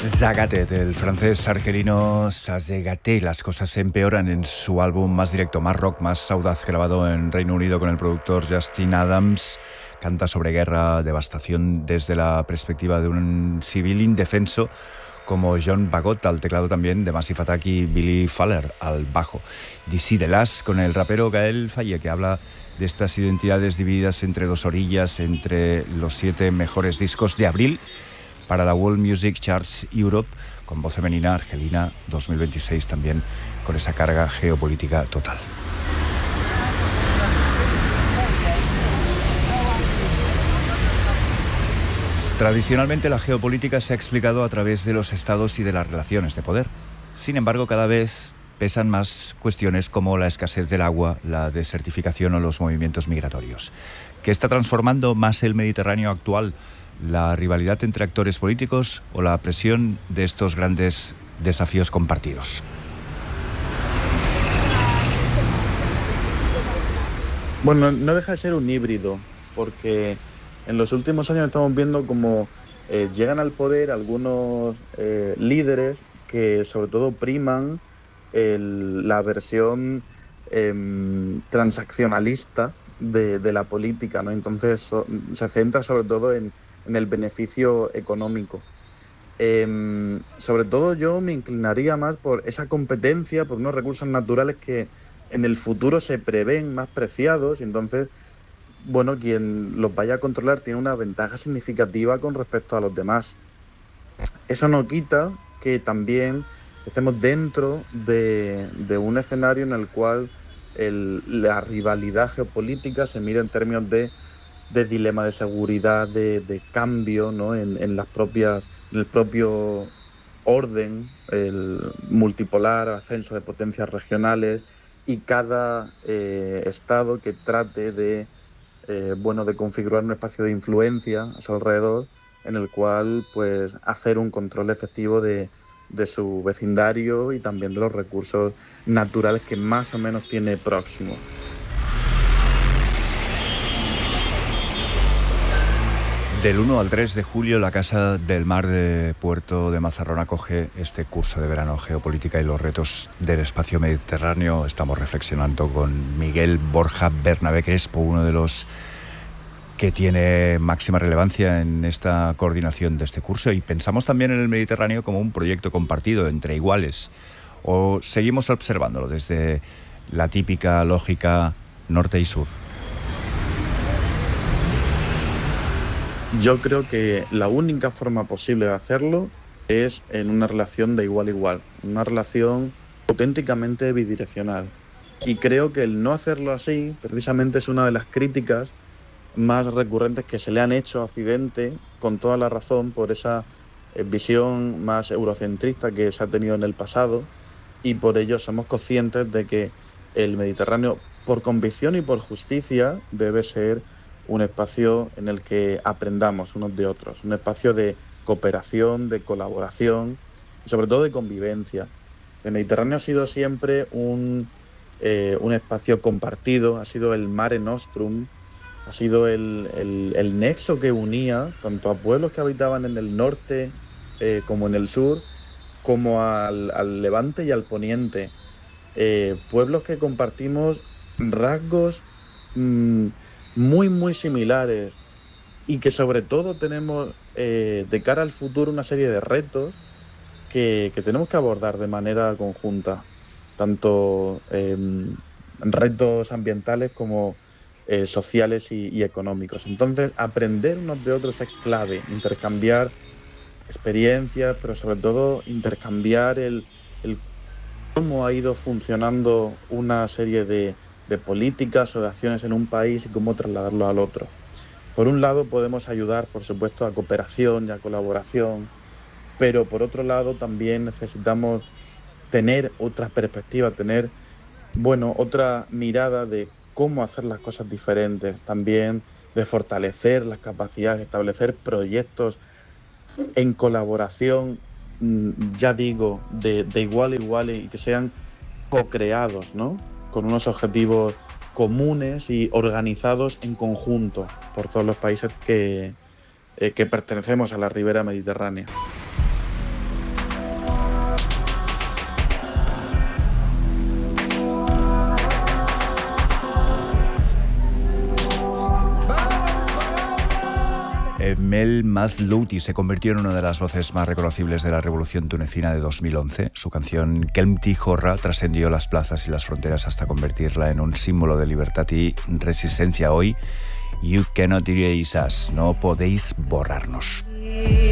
Zagate, del francés argelino Sazegate. Las cosas se empeoran en su álbum más directo, más rock, más audaz, grabado en Reino Unido con el productor Justin Adams. Canta sobre guerra, devastación desde la perspectiva de un civil indefenso como John Bagot al teclado, también de Massive Attack, y Billy Fowler al bajo. DC The Last con el rapero Gael Faye, que habla de estas identidades divididas entre dos orillas, entre los 7 mejores discos de abril para la World Music Charts Europe, con voz femenina, Argelina 2026, también con esa carga geopolítica total. Tradicionalmente la geopolítica se ha explicado a través de los estados y de las relaciones de poder. Sin embargo, cada vez pesan más cuestiones como la escasez del agua, la desertificación o los movimientos migratorios. ¿Qué está transformando más el Mediterráneo actual? ¿La rivalidad entre actores políticos o la presión de estos grandes desafíos compartidos? Bueno, no deja de ser un híbrido, porque en los últimos años estamos viendo cómo llegan al poder algunos líderes que sobre todo priman la versión transaccionalista de la política, ¿no? Entonces se centra sobre todo en el beneficio económico. Sobre todo yo me inclinaría más por esa competencia, por unos recursos naturales que en el futuro se prevén más preciados, y entonces, bueno, quien los vaya a controlar tiene una ventaja significativa con respecto a los demás. Eso no quita que también estemos dentro de un escenario en el cual la rivalidad geopolítica se mide en términos de dilema de seguridad, de cambio, ¿no? en el propio orden, el multipolar, ascenso de potencias regionales, y cada estado que trate de configurar un espacio de influencia a su alrededor, en el cual pues hacer un control efectivo de su vecindario y también de los recursos naturales que más o menos tiene próximo. Del 1 al 3 de julio, la Casa del Mar de Puerto de Mazarrón acoge este curso de verano, Geopolítica y los retos del espacio mediterráneo. Estamos reflexionando con Miguel Borja Bernabé Crespo, uno de los que tiene máxima relevancia en esta coordinación de este curso, y pensamos también en el Mediterráneo como un proyecto compartido entre iguales, o seguimos observándolo desde la típica lógica norte y sur. Yo creo que la única forma posible de hacerlo es en una relación de igual a igual, una relación auténticamente bidireccional. Y creo que el no hacerlo así, precisamente, es una de las críticas más recurrentes que se le han hecho a Occidente, con toda la razón, por esa visión más eurocentrista que se ha tenido en el pasado, y por ello somos conscientes de que el Mediterráneo, por convicción y por justicia, debe ser un espacio en el que aprendamos unos de otros, un espacio de cooperación, de colaboración y sobre todo de convivencia. El Mediterráneo ha sido siempre un espacio compartido, ha sido el Mare Nostrum, ha sido el nexo que unía tanto a pueblos que habitaban en el norte como en el sur, como al levante y al poniente. Pueblos que compartimos rasgos muy, muy similares, y que sobre todo tenemos de cara al futuro una serie de retos que tenemos que abordar de manera conjunta, tanto retos ambientales como sociales y económicos. Entonces, aprender unos de otros es clave, intercambiar experiencias, pero sobre todo intercambiar el cómo ha ido funcionando una serie de políticas o de acciones en un país y cómo trasladarlo al otro. Por un lado podemos ayudar, por supuesto, a cooperación y a colaboración, pero por otro lado también necesitamos tener otra perspectiva, tener, otra mirada de cómo hacer las cosas diferentes, también de fortalecer las capacidades, establecer proyectos en colaboración, ya digo, de igual a igual, y que sean co-creados, ¿no? Con unos objetivos comunes y organizados en conjunto por todos los países que pertenecemos a la ribera mediterránea. Mel Mazlouti se convirtió en una de las voces más reconocibles de la revolución tunecina de 2011. Su canción Kelmti Horra trascendió las plazas y las fronteras hasta convertirla en un símbolo de libertad y resistencia. Hoy, You Cannot Erase Us, no podéis borrarnos.